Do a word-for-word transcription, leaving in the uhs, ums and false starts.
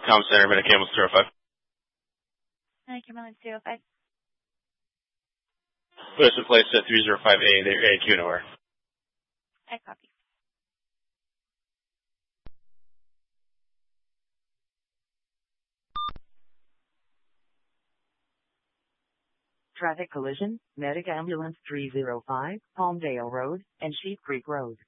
Com Center, Minute Camels zero five. Minute Camels zero five. Put us in place at three zero five A, the A Q nowhere. I copy. Traffic collision, Medic Ambulance three zero five, Palmdale Road, and Sheep Creek Road.